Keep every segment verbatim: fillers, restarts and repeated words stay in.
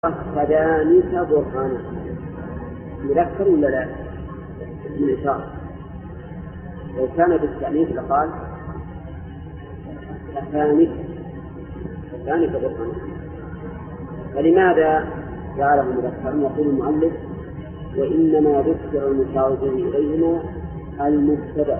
فذلك برهانا مذكر ولا لا؟ من إشارة. لو كان بالتأنيث لقال أتانك أتانك برهانا. فلماذا جعله مذكرا؟ يقول المؤلف وإنما ذكر المشار إليهما المبتدأ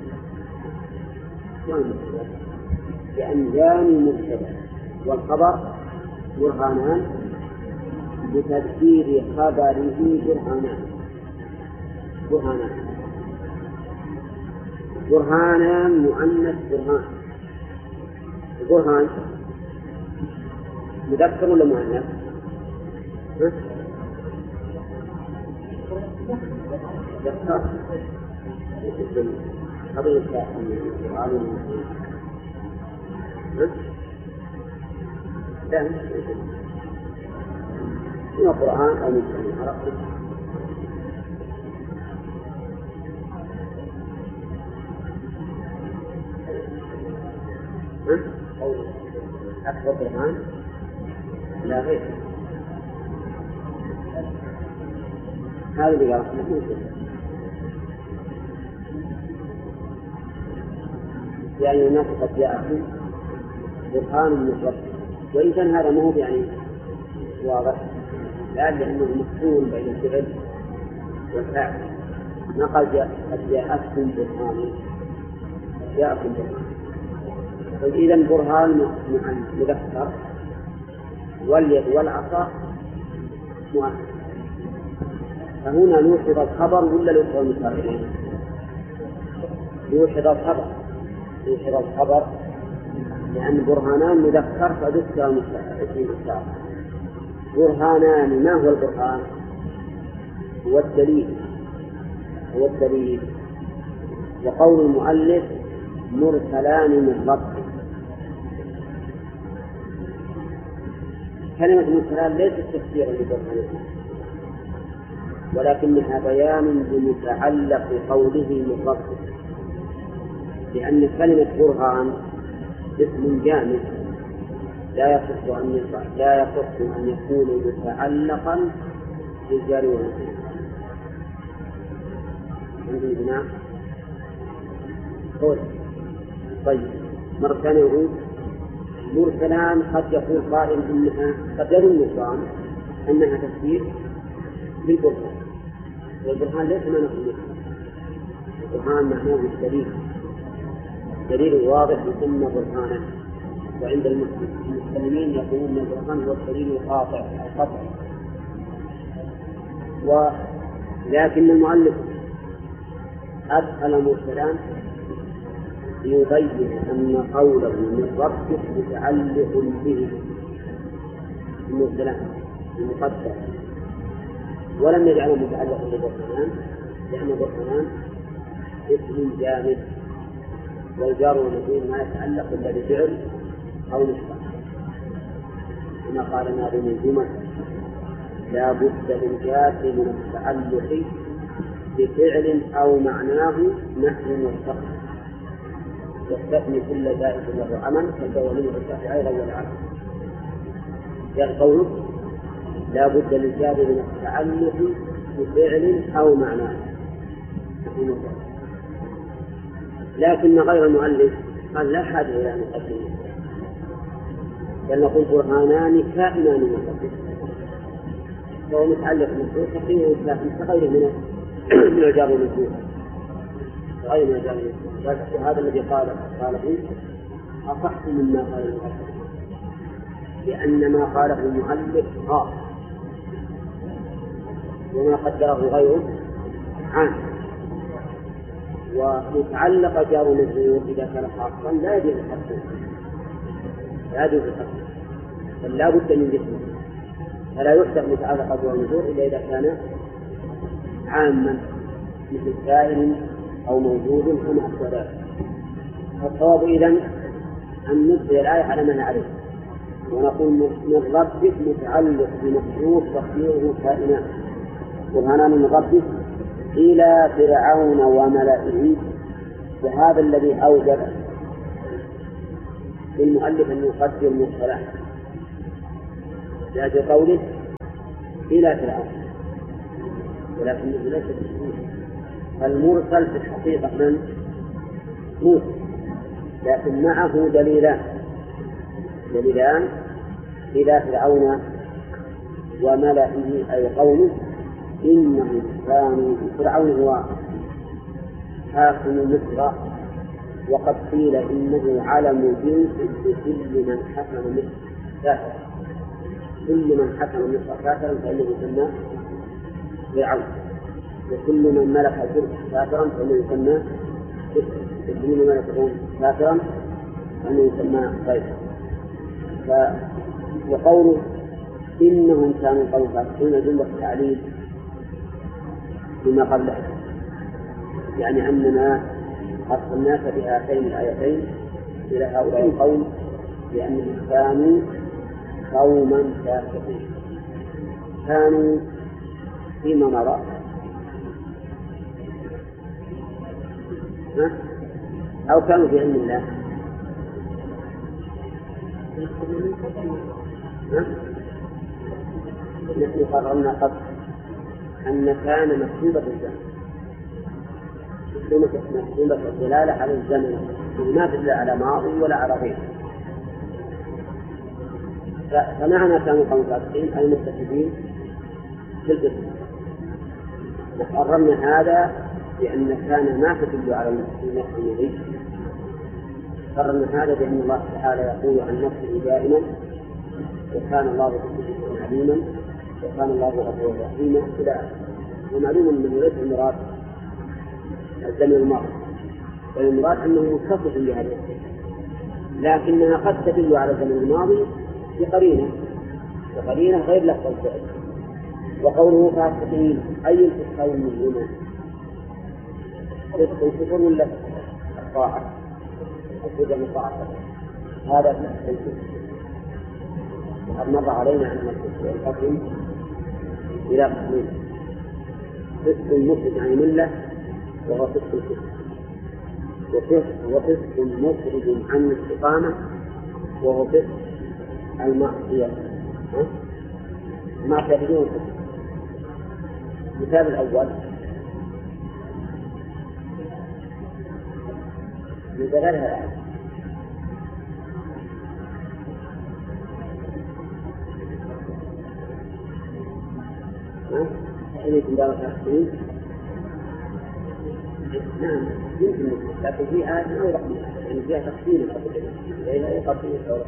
لأن جاني المبتدأ والخبر برهانان بتذكير خبره برهانان برهانان برهانان مؤنث برهان. برهان مذكر ولا مؤنث؟ مذكر. قبل لا من القرآن أو من السنة. أو أكبر القرآن لا غير هذا اللي قال يعني الناس قد جاءهم برهان مفرد، وإن كان هذا مو يعني واضح لا لأنه مفصول بين الفعل والفاعل. ما قال جاء قد جاءتكم برهان جاءكم برهان. إذن برهان مذكر واليد والعصا مؤنث. فهنا نوحظ الخبر ولا نوحظ المشار؟ نوحظ الخبر نوحظ الخبر لأن برهانان مذكر فذكر اسم المشار. برهانان ما هو البرهان؟ هو الدليل هو الدليل وقول المؤلف مرسلان من ربه. كلمة مرسلان ليست تفسيرا لبرهانان ولكنها بيان بمتعلق قوله من ربه، لأن كلمة برهان اسم جامد لا يصح أن لا يصح أن يكون متعلقا بالجار والمجرور. عندنا قول طيب مرة ثانية يقول مرسلان قد يقول قائل إنها قد يظن الظان أنها تفسير بالبرهان، والبرهان ليس ما نقول البرهان معناه الدليل دليل واضح يسمى برهانا. وعند المسلمين يقولون البرهان هو الدليل القاطع القطع. ولكن المؤلف أدخل مرسلان ليبين أن قوله من ربك متعلق به المرسلان المقدر، ولم يجعله متعلقا بالبرهان لأن البرهان اسم جامد والجار والمجرور ما يتعلق إلا بفعل أو نصب. كما قال ناظم الجمل لا بد للجار من التعلق بفعل أو معناه نحو مستقر واستثني كل ذلك له عمل كالبولين والشافعي أيضا والعمل. جاء قوله لا بد للجار من التعلق بفعل أو معناه نحو مستقر. لكن غير المؤلف قال لا حاجة إلى أن نقدمه، بل نقول برهانان كائنان من ربك، فهو متعلق بالمجرور تقييمه لكن كغيره من من الجار والمجرور غير من الجار والمجرور. وهذا الذي قال قاله أصح مما قال المؤلف، لأن ما قاله المؤلف خاص وما قدره غيره عام. ومتعلق جار ومجرور إذا كان خاصا لا يجوز الحصر لا يجوز الحصر بل لا بد من جسمه، فلا يحسب متعلق جار ومجرور إلا إذا كان عاما مثل سائل أو موجود وما أشبه ذلك. فالصواب إذن أن نبدل الآية على ما نعرف ونقول من ربك متعلق بمحذوف تقديره كائنات برهانان من ربك إلى فرعون وملئه. وهذا الذي أوجب للمؤلف أن يقدر المرسلات لأجل قوله إلى فرعون، ولكنه ليس بالتشبيه. المرسل في الحقيقة من موسى، لكن معه دليلان دليلان إلى فرعون وملئه أي قومه إنهم كانوا. فرعون هو حاكم مصر، وقد قيل إنه علم جنس لكل من حكم مصر كافرا، كل من حكم مصر كافرا فإنه يسمى فرعون، وكل من ملك الجرس كافرا فإنه يسمى كل من ملك الروم كافرا فإنه يسمى قيصر. وقوله إنهم كانوا قوم فاسقين جملة تعليل بما قبله، يعني أننا أرسلناك بهاتين الآيتين إلى هؤلاء القوم لأنهم كانوا قوما فاسقين. كانوا فيما مضى أو كانوا في علم الله؟ نحن قررنا قبل أن كان مكتوبة الزمن، مكتوبة الدلالة على الزمن، ما تدل على ماضي ولا على غيره. فمعنى كانوا قوم فاسقين أي متفقين في الاسم. وقررنا هذا لأن كان ما تدل على الماضي، قررنا هذا بأن الله تعالى يقول عن نفسه دائما وكان الله بكل شيء عليما وكان الله غفورا رحيما إلى آخره. ومعلوم من ليس المراد الزمن الماضي، بل المراد أنه متصف بهذا الشيء، لكنها قد تدل على الزمن الماضي بقرينة وقرينة غير لفظ الفعل. وقوله فاسقين أي الفسقين منهما؟ فسق الكفر ولا الطاعة؟ الكفر من الطاعة هذا فسق الكفر. وقد مر علينا أن الفسق ينقسم إلى قسمين: فسق مخرج عن الملة وهو فسق الكفر، وفسق مخرج عن الاستقامة وهو فسق المعصية. المعصية بدون كفر. المثال الأول يدللها يمكن دار التحسين. نعم يمكن، لكن في آية ما يرق منها، يعني فيها تفصيل قبل لا يقبل الدورة.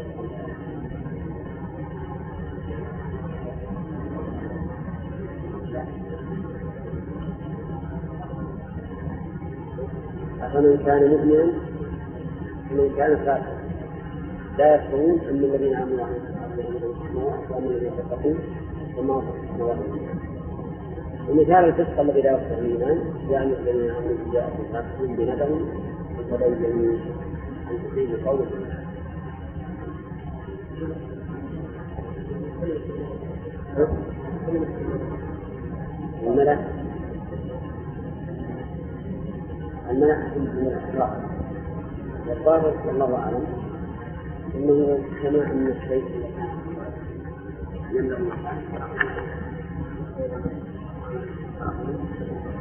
أفمن كان مؤمنا ومن كان كافرا لا يستوون، أن الذين آمنوا وعملوا الذين يتقون وما هم السماوات. ومثال الفسق الذي لا يصح الإيمان يعني الذين آمنوا جاءهم فاسق بنبأ فتبينوا أن تصيبوا قوما الملأ الملأ من الأحرار. والظاهر والله أعلم أنه كما أن الشيء يملأ المكان